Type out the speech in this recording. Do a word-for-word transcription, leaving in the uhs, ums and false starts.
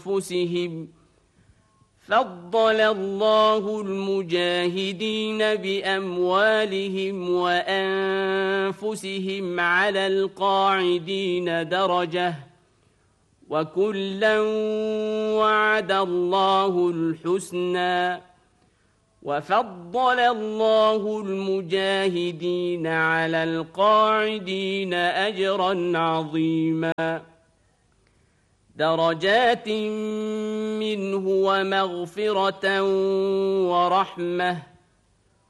أنفسهم فضل الله المجاهدين بأموالهم وأنفسهم على القاعدين درجة وكلا وعد الله الحسنى وفضل الله المجاهدين على القاعدين أجرا عظيما درجات منه ومغفرة ورحمة